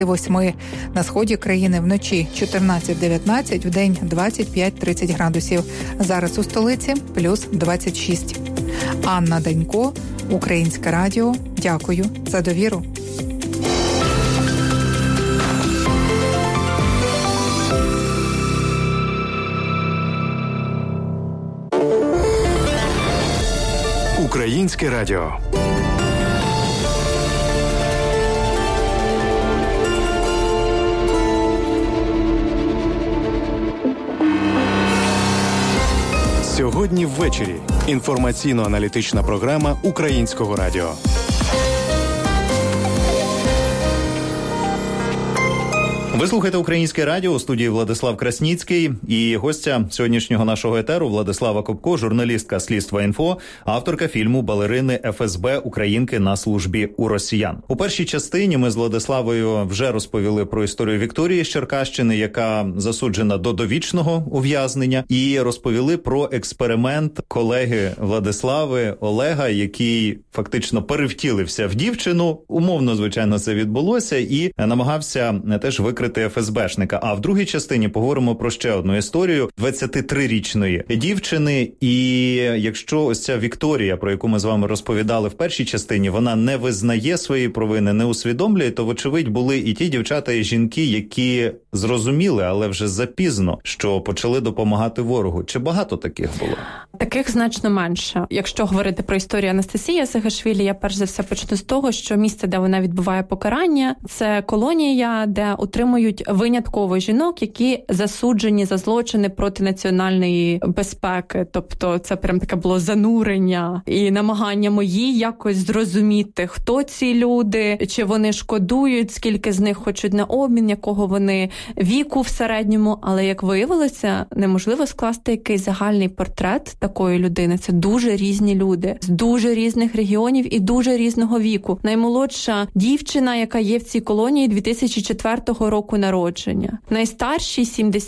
8 на сході країни, вночі 14-19, вдень 25-30 градусів. Зараз у столиці плюс 26. Анна Данько, Українське радіо. Дякую за довіру. Українське радіо. Сьогодні ввечері. Інформаційно-аналітична програма Українського радіо. Ви слухаєте Українське радіо, у студії Владислав Красніцький і гостя сьогоднішнього нашого етеру Владислава Копко, журналістка Слідства.Інфо, авторка фільму «Балерини ФСБ. Українки на службі у росіян». У першій частині ми з Владиславою вже розповіли про історію Вікторії з Черкащини, яка засуджена до довічного ув'язнення, і розповіли про експеримент колеги Владислави Олега, який фактично перевтілився в дівчину, умовно, звичайно, це відбулося, і намагався теж викрити ФСБшника. А в другій частині поговоримо про ще одну історію 23-річної дівчини. І якщо ось ця Вікторія, про яку ми з вами розповідали в першій частині, вона не визнає своєї провини, не усвідомлює, то, вочевидь, були і ті дівчата, і жінки, які зрозуміли, але вже запізно, що почали допомагати ворогу. Чи багато таких було? Таких значно менше. Якщо говорити про історію Анастасії Саакашвілі, я перш за все почну з того, що місце, де вона відбуває покарання, це колонія, де утримують винятково жінок, які засуджені за злочини проти національної безпеки. Тобто це прям таке було занурення і намагання мої якось зрозуміти, хто ці люди, чи вони шкодують, скільки з них хочуть на обмін, якого вони віку в середньому. Але, як виявилося, неможливо скласти якийсь загальний портрет такої людини. Це дуже різні люди з дуже різних регіонів і дуже різного віку. Наймолодша дівчина, яка є в цій колонії, 2004 року народження. Найстарші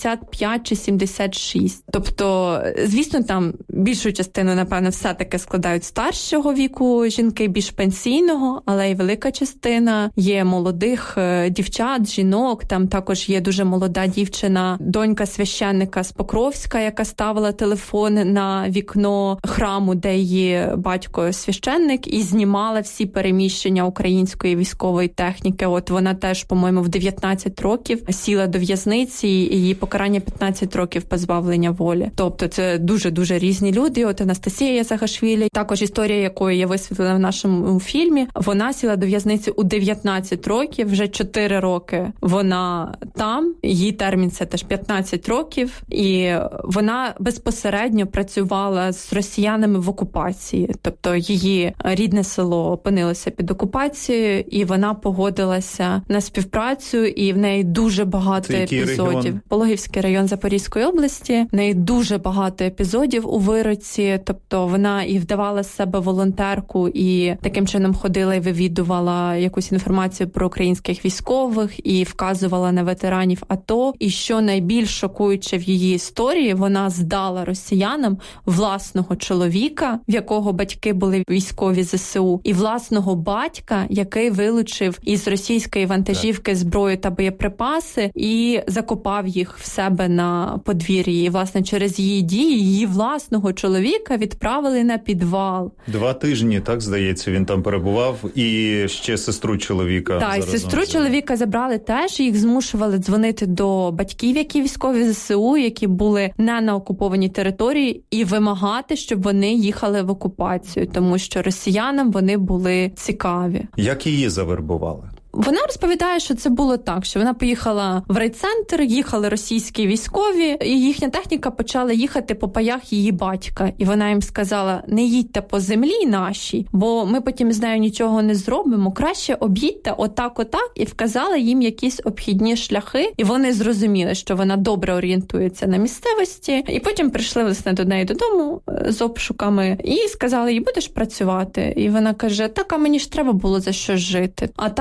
75 чи 76. Тобто, звісно, там більшу частину, напевно, все-таки складають старшого віку жінки, більш пенсійного, але й велика частина є молодих дівчат, жінок. Там також є дуже молода дівчина, донька священника з Покровська, яка ставила телефон на вікно храму, де її батько священник, і знімала всі переміщення української військової техніки. От вона теж, по-моєму, в 19 років сіла до в'язниці, і її покарання 15 років позбавлення волі. Тобто це дуже-дуже різні люди. От Анастасія Саакашвілі, також історія якої я висвітлила в нашому фільмі, вона сіла до в'язниці у 19 років, вже 4 роки вона там, її термін це теж 15 років, і вона безпосередньо працювала з росіянами в окупації. Тобто її рідне село опинилося під окупацією, і вона погодилася на співпрацю, і в неї дуже багато епізодів. Регіон? Пологівський район Запорізької області. В неї дуже багато епізодів у вироці. Тобто вона і вдавала з себе волонтерку, і таким чином ходила і вивідувала якусь інформацію про українських військових, і вказувала на ветеранів АТО. І що найбільш шокуюче в її історії, вона здала росіянам власного чоловіка, в якого батьки були військові ЗСУ, і власного батька, який вилучив із російської вантажівки зброю та боєприпаси і закопав їх в себе на подвір'ї. І, власне, через її дії її власного чоловіка відправили на підвал. 2 тижні, так, здається, він там перебував, і ще сестру чоловіка. Так, сестру чоловіка забрали теж, їх змушували дзвонити до батьків, які військові ЗСУ, які були не на окупованій території, і вимагати, щоб вони їхали в окупацію, тому що росіянам вони були цікаві. Як її завербували? Вона розповідає, що це було так, що вона поїхала в райцентр, їхали російські військові, і їхня техніка почала їхати по паях її батька. І вона їм сказала, не їдьте по землі нашій, бо ми потім з нею нічого не зробимо, краще об'їдьте отак, і вказала їм якісь обхідні шляхи, і вони зрозуміли, що вона добре орієнтується на місцевості, і потім прийшли, власне, до неї додому з обшуками і сказали їй, будеш працювати. І вона каже, так, а мені ж треба було за що жити. А так вона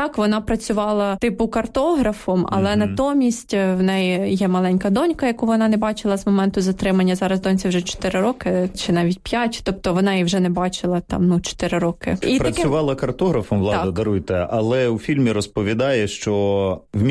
працювала типу картографом, але натомість в неї є маленька донька, яку вона не бачила з моменту затримання. Зараз доньці вже 4 роки, чи навіть 5, тобто вона її вже не бачила там 4 роки. Працювала картографом, Влада, даруйте, але у фільмі розповідає, що